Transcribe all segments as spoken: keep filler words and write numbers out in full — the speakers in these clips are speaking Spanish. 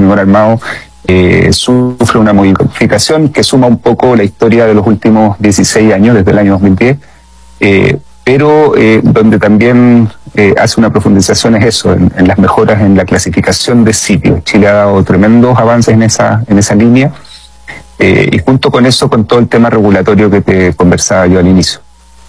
hormigón armado eh, sufre una modificación que suma un poco la historia de los últimos dieciséis años, desde el año dos mil diez, eh, pero eh, donde también eh, hace una profundización es eso, en, en las mejoras en la clasificación de sitios. Chile ha dado tremendos avances en esa, en esa línea, eh, y junto con eso, con todo el tema regulatorio que te conversaba yo al inicio.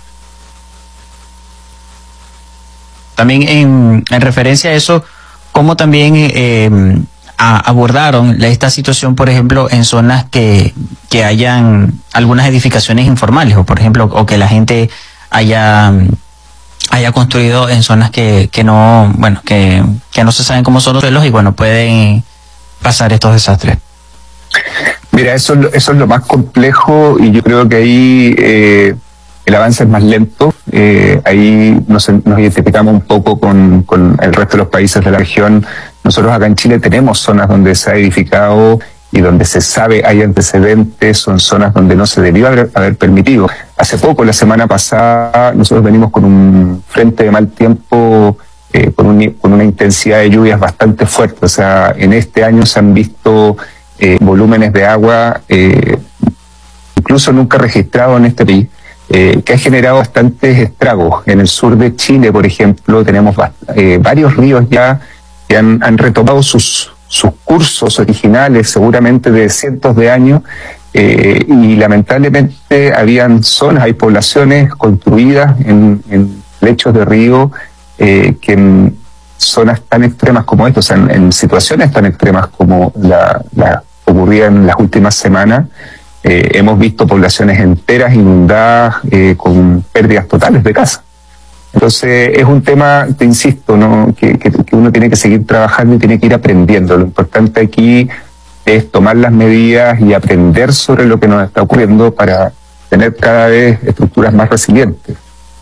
También en, en referencia a eso, ¿cómo también eh, a, abordaron esta situación, por ejemplo, en zonas que, que hayan algunas edificaciones informales, o por ejemplo, o que la gente haya, haya construido en zonas que, que no, bueno, que, que no se saben cómo son los suelos y bueno, pueden pasar estos desastres? Mira, eso, es lo- eso es lo más complejo, y yo creo que ahí eh, el avance es más lento. Eh, ahí nos, nos identificamos un poco con, con el resto de los países de la región. Nosotros acá en Chile tenemos zonas donde se ha edificado y donde se sabe hay antecedentes, son zonas donde no se debió haber, haber permitido. Hace poco, la semana pasada, nosotros venimos con un frente de mal tiempo, eh, con, un, con una intensidad de lluvias bastante fuerte. O sea, en este año se han visto eh, volúmenes de agua eh, incluso nunca registrados en este país, eh, que ha generado bastantes estragos. En el sur de Chile, por ejemplo, tenemos eh, varios ríos ya que han, han retomado sus, sus cursos originales, seguramente de cientos de años, eh, y lamentablemente habían zonas, hay poblaciones construidas en, en lechos de río eh, que en zonas tan extremas como estas, o sea, en, en situaciones tan extremas como la, la ocurría en las últimas semanas, Eh, hemos visto poblaciones enteras inundadas, eh, con pérdidas totales de casa. Entonces es un tema, te insisto, ¿no? que, que, que uno tiene que seguir trabajando y tiene que ir aprendiendo. Lo importante aquí es tomar las medidas y aprender sobre lo que nos está ocurriendo para tener cada vez estructuras más resilientes.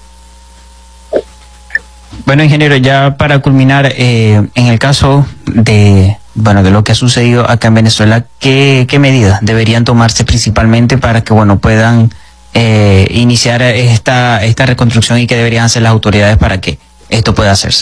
Bueno, ingeniero, ya para culminar, eh, en el caso de, bueno, de lo que ha sucedido acá en Venezuela, ¿qué, qué medidas deberían tomarse principalmente para que, bueno, puedan eh, iniciar esta, esta reconstrucción, y qué deberían hacer las autoridades para que esto pueda hacerse?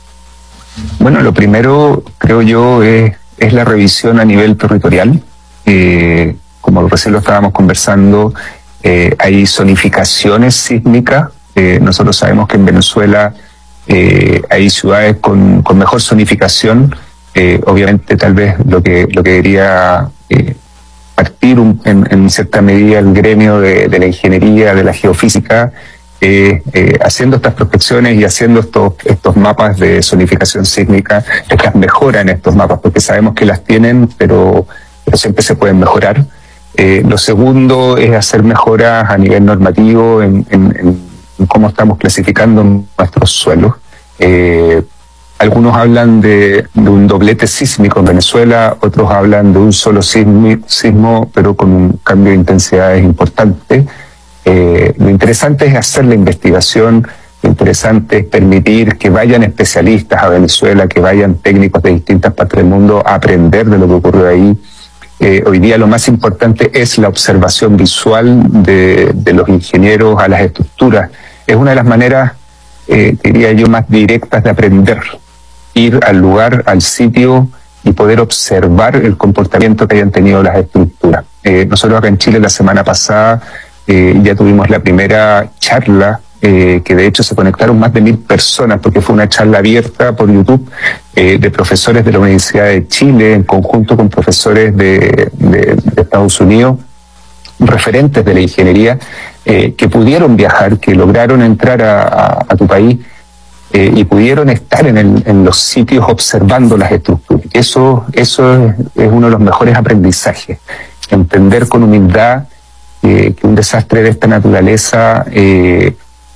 Bueno, lo primero, creo yo, es, es la revisión a nivel territorial. Eh, como recién lo estábamos conversando, eh, hay zonificaciones sísmicas. Eh, nosotros sabemos que en Venezuela eh, hay ciudades con, con mejor zonificación. Eh, obviamente, tal vez lo que, lo que debería eh, partir un, en, en cierta medida el gremio de, de la ingeniería, de la geofísica, eh, eh, haciendo estas prospecciones y haciendo estos, estos mapas de zonificación sísmica, estas mejoras en estos mapas, porque sabemos que las tienen, pero, pero siempre se pueden mejorar. Eh, lo segundo es hacer mejoras a nivel normativo en, en, en cómo estamos clasificando nuestros suelos. Eh, algunos hablan de, de un doblete sísmico en Venezuela, otros hablan de un solo sismi, sismo, pero con un cambio de intensidades importante. Eh, lo interesante es hacer la investigación, lo interesante es permitir que vayan especialistas a Venezuela, que vayan técnicos de distintas partes del mundo a aprender de lo que ocurrió ahí. Eh, hoy día lo más importante es la observación visual de, de los ingenieros a las estructuras. Es una de las maneras, eh, diría yo, más directas de aprender. Ir al lugar, al sitio, y poder observar el comportamiento que hayan tenido las estructuras. Eh, nosotros acá en Chile la semana pasada eh, ya tuvimos la primera charla, eh, que de hecho se conectaron más de mil personas, porque fue una charla abierta por YouTube, eh, de profesores de la Universidad de Chile, en conjunto con profesores de, de, de Estados Unidos, referentes de la ingeniería, eh, que pudieron viajar, que lograron entrar a, a, a tu país, eh, y pudieron estar en, el, en los sitios observando las estructuras. Eso, eso es, es uno de los mejores aprendizajes. Entender con humildad eh, que un desastre de esta naturaleza, eh,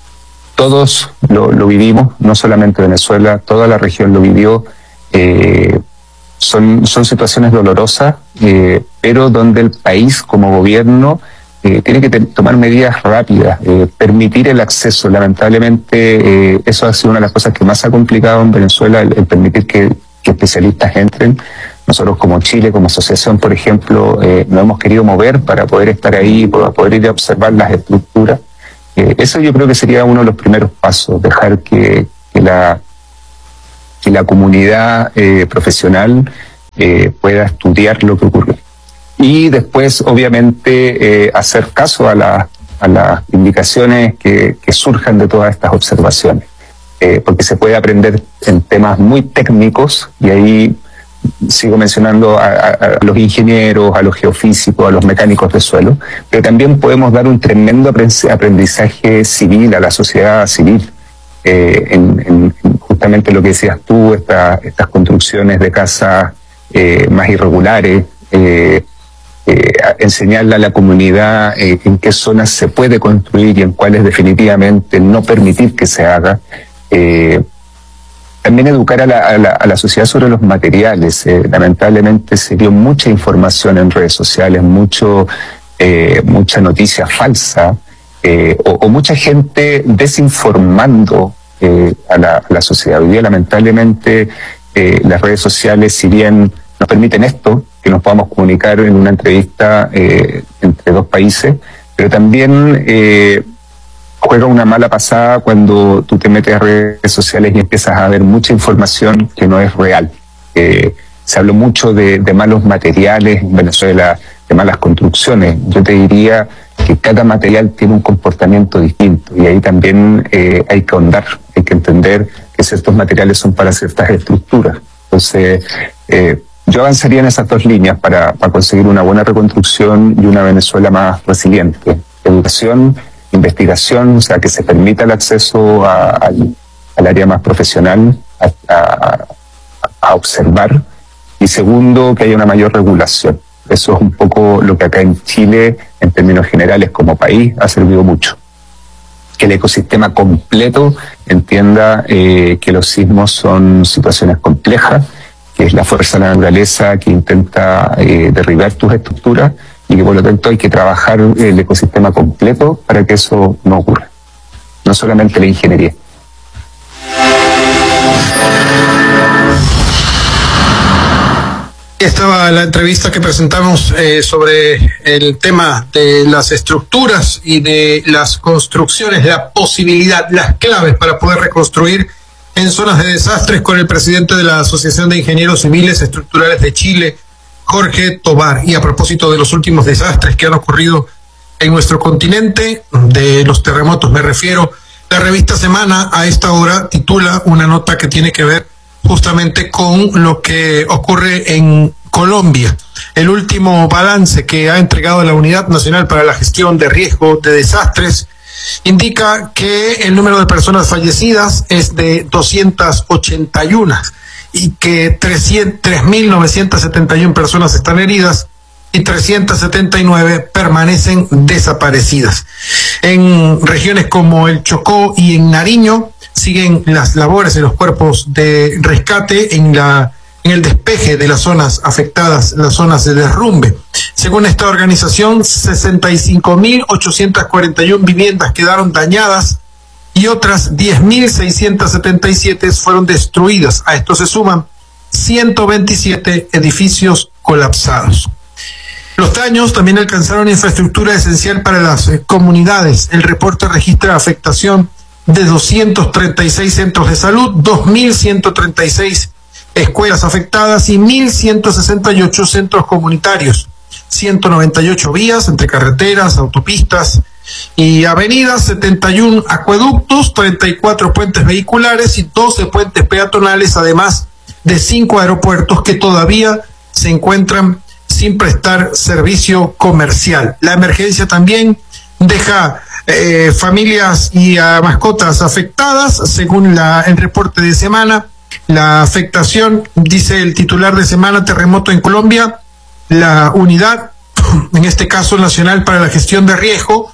todos lo, lo vivimos, no solamente Venezuela, toda la región lo vivió. Eh, son, son situaciones dolorosas, eh, pero donde el país como gobierno eh, tiene que te, tomar medidas rápidas, eh, permitir el acceso. Lamentablemente eh, eso ha sido una de las cosas que más ha complicado en Venezuela, el, el permitir que, que especialistas entren. Nosotros como Chile, como asociación, por ejemplo, eh, nos hemos querido mover para poder estar ahí, para poder ir a observar las estructuras. Eh, eso yo creo que sería uno de los primeros pasos, dejar que, que, la, que la comunidad eh, profesional eh, pueda estudiar lo que ocurre. Y después, obviamente, eh, hacer caso a, la, a las indicaciones que, que surjan de todas estas observaciones. Eh, porque se puede aprender en temas muy técnicos, y ahí sigo mencionando a, a, a los ingenieros, a los geofísicos, a los mecánicos de suelo, pero también podemos dar un tremendo aprendizaje civil a la sociedad civil, eh, en, en justamente lo que decías tú, esta, estas construcciones de casas eh, más irregulares, eh, eh, enseñarle a la comunidad eh, en qué zonas se puede construir y en cuáles definitivamente no permitir que se haga. Eh, también educar a la, a, la, a la sociedad sobre los materiales. Eh, lamentablemente se dio mucha información en redes sociales, mucho, eh, mucha noticia falsa, eh, o, o mucha gente desinformando eh, a, la, a la sociedad. Hoy día, lamentablemente, eh, las redes sociales, si bien nos permiten esto, que nos podamos comunicar en una entrevista eh, entre dos países, pero también eh, juega una mala pasada cuando tú te metes a redes sociales y empiezas a ver mucha información que no es real. Eh, se habló mucho de, de malos materiales en Venezuela, de malas construcciones. Yo te diría que cada material tiene un comportamiento distinto, y ahí también eh, hay que ahondar, hay que entender que ciertos materiales son para ciertas estructuras. Entonces, eh, yo avanzaría en esas dos líneas para, para conseguir una buena reconstrucción y una Venezuela más resiliente. Educación, investigación, o sea, que se permita el acceso a, a, al área más profesional, a, a, a observar, y segundo, que haya una mayor regulación. Eso es un poco lo que acá en Chile, en términos generales como país, ha servido mucho. Que el ecosistema completo entienda eh, que los sismos son situaciones complejas, que es la fuerza de la naturaleza que intenta eh, derribar tus estructuras, y que por lo tanto hay que trabajar el ecosistema completo para que eso no ocurra, no solamente la ingeniería. Estaba la entrevista que presentamos eh, sobre el tema de las estructuras y de las construcciones, la posibilidad, las claves para poder reconstruir en zonas de desastres, con el presidente de la Asociación de Ingenieros Civiles Estructurales de Chile, Jorge Tobar. Y a propósito de los últimos desastres que han ocurrido en nuestro continente, de los terremotos me refiero, la revista Semana a esta hora titula una nota que tiene que ver justamente con lo que ocurre en Colombia. El último balance que ha entregado la Unidad Nacional para la Gestión de Riesgo de Desastres indica que el número de personas fallecidas es de doscientas ochenta y uno y que tres mil novecientas setenta y una personas están heridas y trescientas setenta y nueve permanecen desaparecidas. En regiones como el Chocó y en Nariño siguen las labores de los cuerpos de rescate en la en el despeje de las zonas afectadas, las zonas de derrumbe. Según esta organización, sesenta y cinco mil ochocientas cuarenta y una viviendas quedaron dañadas y otras diez mil seiscientas setenta y siete fueron destruidas. A esto se suman ciento veintisiete edificios colapsados. Los daños también alcanzaron infraestructura esencial para las eh, comunidades. El reporte registra afectación de doscientos treinta y seis centros de salud, dos mil ciento treinta y seis escuelas afectadas y mil ciento sesenta y ocho centros comunitarios, ciento noventa y ocho vías entre carreteras, autopistas y avenidas, setenta y uno acueductos, treinta y cuatro puentes vehiculares y doce puentes peatonales, además de cinco aeropuertos que todavía se encuentran sin prestar servicio comercial. La emergencia también deja eh, familias y a mascotas afectadas, según la, el reporte de Semana. La afectación, dice el titular de Semana, terremoto en Colombia, la unidad, en este caso Nacional para la Gestión de Riesgo,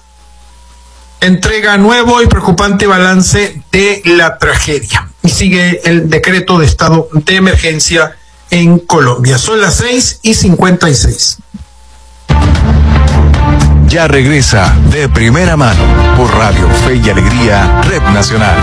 entrega nuevo y preocupante balance de la tragedia. Y sigue el decreto de estado de emergencia en Colombia. Son las seis y cincuenta y seis. Ya regresa De Primera Mano por Radio Fe y Alegría, Red Nacional.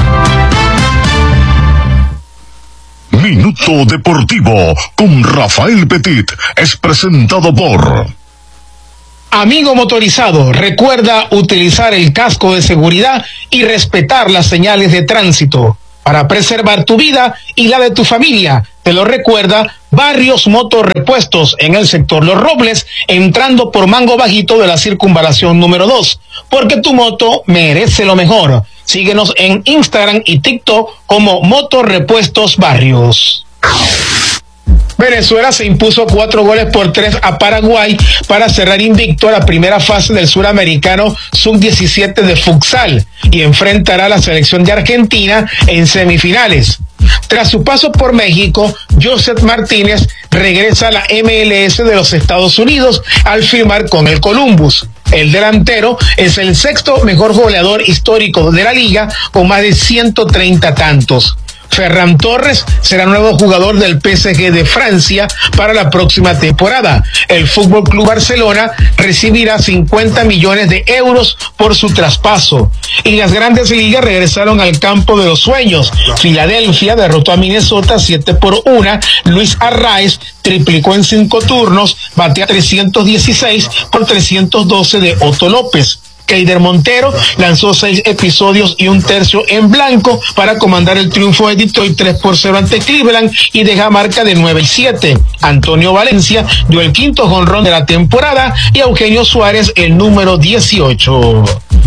Minuto Deportivo con Rafael Petit es presentado por... Amigo motorizado, recuerda utilizar el casco de seguridad y respetar las señales de tránsito. para preservar tu vida y la de tu familia. Te lo recuerda Barrios Motorrepuestos en el sector Los Robles, entrando por Mango Bajito de la circunvalación número dos, porque tu moto merece lo mejor. Síguenos en Instagram y TikTok como Motorrepuestos Barrios. Venezuela se impuso cuatro goles por tres a Paraguay para cerrar invicto a la primera fase del Suramericano sub diecisiete de futsal y enfrentará a la selección de Argentina en semifinales. Tras su paso por México, Joseph Martínez regresa a la M L S de los Estados Unidos al firmar con el Columbus. El delantero es el sexto mejor goleador histórico de la liga con más de ciento treinta tantos. Ferran Torres será nuevo jugador del P S G de Francia para la próxima temporada. El Fútbol Club Barcelona recibirá cincuenta millones de euros por su traspaso. Y las grandes ligas regresaron al campo de los sueños. Filadelfia derrotó a Minnesota siete por uno. Luis Arraez triplicó en cinco turnos, batea trescientos dieciséis por trescientos doce de Otto López. Keider Montero lanzó seis episodios y un tercio en blanco para comandar el triunfo de Detroit tres por cero ante Cleveland y deja marca de nueve y siete. Antonio Valencia dio el quinto jonrón de la temporada y Eugenio Suárez el número dieciocho.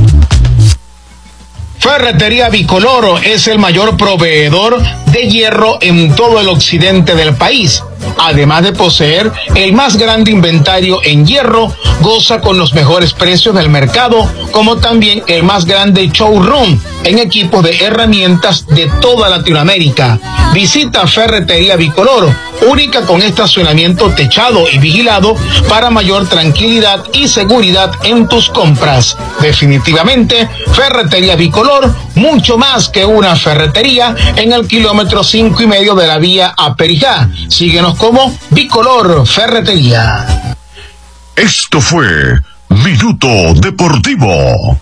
Ferretería Bicoloro es el mayor proveedor de hierro en todo el occidente del país. Además de poseer el más grande inventario en hierro, goza con los mejores precios del mercado, como también el más grande showroom en equipos de herramientas de toda Latinoamérica. Visita Ferretería Bicoloro, única con estacionamiento techado y vigilado para mayor tranquilidad y seguridad en tus compras. Definitivamente, Ferretería Bicolor, mucho más que una ferretería, en el kilómetro cinco y medio de la vía a Perijá. Síguenos como Bicolor Ferretería. Esto fue Minuto Deportivo.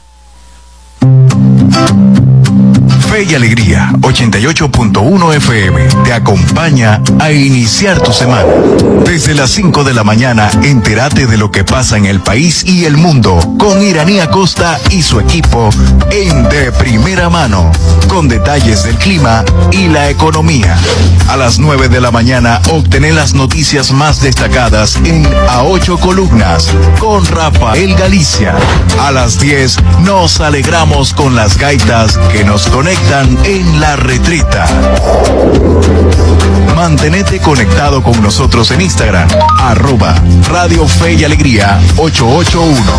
Fe y Alegría ochenta y ocho punto uno F M te acompaña a iniciar tu semana. Desde las cinco de la mañana, entérate de lo que pasa en el país y el mundo con Iranía Costa y su equipo en De Primera Mano, con detalles del clima y la economía. A las nueve de la mañana, obtener las noticias más destacadas en A Ocho Columnas con Rafael Galicia. A las diez, nos alegramos con las gaitas que nos conectan en la retreta. Mantenete conectado con nosotros en Instagram, arroba Radio Fe y Alegría ochocientos ochenta y uno.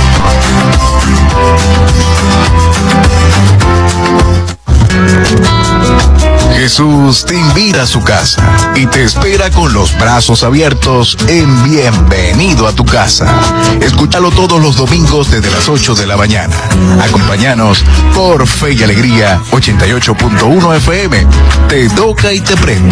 Jesús te invita a su casa y te espera con los brazos abiertos en Bienvenido a tu Casa. Escúchalo todos los domingos desde las ocho de la mañana. Acompáñanos por Fe y Alegría ochenta y ocho punto uno F M. Te toca y te prende.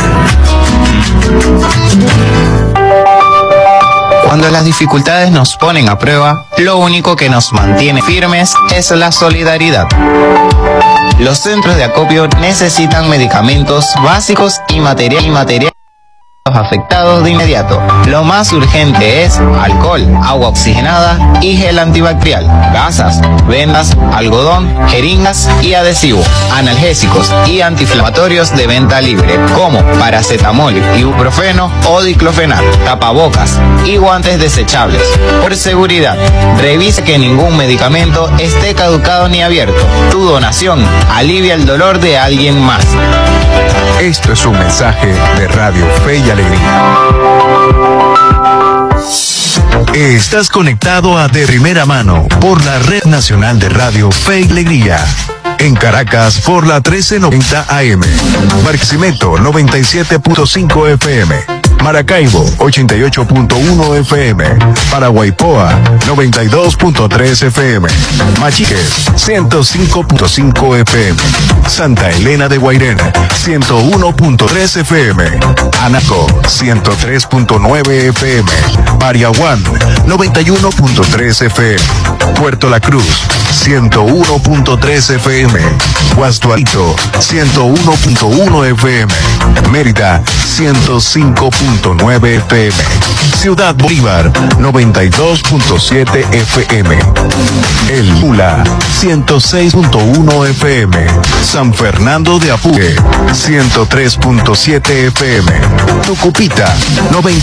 Cuando las dificultades nos ponen a prueba, lo único que nos mantiene firmes es la solidaridad. Los centros de acopio necesitan medicamentos básicos y material y material afectados de inmediato. Lo más urgente es alcohol, agua oxigenada y gel antibacterial, gasas, vendas, algodón, jeringas y adhesivo, analgésicos y antiinflamatorios de venta libre, como paracetamol, ibuprofeno o diclofenac, tapabocas y guantes desechables. Por seguridad, revisa que ningún medicamento esté caducado ni abierto. Tu donación alivia el dolor de alguien más. Esto es un mensaje de Radio Fe y Alegría. Estás conectado a De Primera Mano por la Red Nacional de Radio Fe y Alegría. En Caracas por la trece noventa A M. Barquisimeto noventa y siete punto cinco F M. Maracaibo ochenta y ocho punto uno F M. Paraguaypoa noventa y dos punto tres F M. Machiques ciento cinco punto cinco F M. Santa Elena de Guairena ciento uno punto tres F M. Anaco ciento tres punto nueve F M. Pariahuán noventa y uno punto tres F M. Puerto La Cruz ciento uno punto tres F M. Guastuarito ciento uno punto uno F M. Mérida ciento cinco punto nueve F M. Ciudad Bolívar, noventa y dos punto siete F M. El Mula, ciento seis punto uno F M. San Fernando de Apuque, ciento tres punto siete F M. Tucupita, noventa